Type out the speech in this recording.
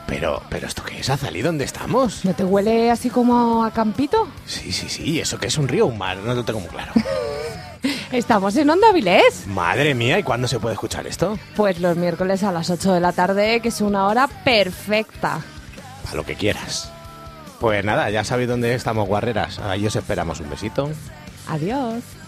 Pero ¿esto qué es, Azalí? ¿Dónde estamos? ¿No te huele así como a campito? Sí, ¿eso qué es, un río o un mar? No lo tengo muy claro. Estamos en Onda Avilés. Madre mía, ¿y cuándo se puede escuchar esto? Pues los miércoles a las 8 de la tarde, que es una hora perfecta. Para lo que quieras. Pues nada, ya sabéis dónde estamos, guarreras. Ahí os esperamos. Un besito. Adiós.